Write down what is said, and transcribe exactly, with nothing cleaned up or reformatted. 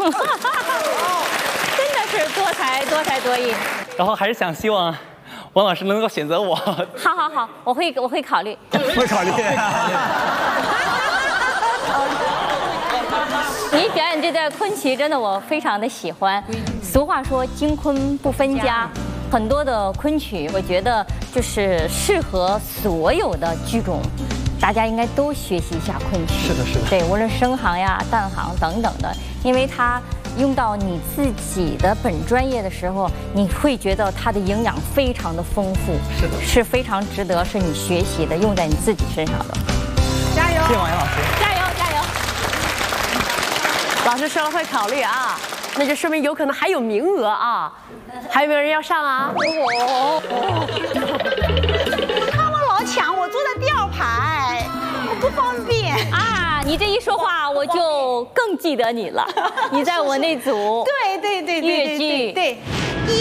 真的是多才多才多艺。 然后还是想希望王老师能够选择我。 好好好，我会我会考虑。 会考虑。 你表演这段昆曲真的我非常的喜欢。俗话说京昆不分家，很多的昆曲我觉得就是适合所有的剧种，大家应该都学习一下昆曲。 是的，是的。 对，无论声行呀、旦行等等的，因为它用到你自己的本专业的时候，你会觉得它的营养非常的丰富， 是的， 是非常值得是你学习的，用在你自己身上的。 加油！ 谢谢王岩老师。 加油加油！ 老师说了会考虑啊，那就说明有可能还有名额啊，还有没有人要上啊？ 我，他们老抢我坐在第二排，我不方便啊！你这一说话，我就更记得你了。你在我那组， 对对对对越剧对。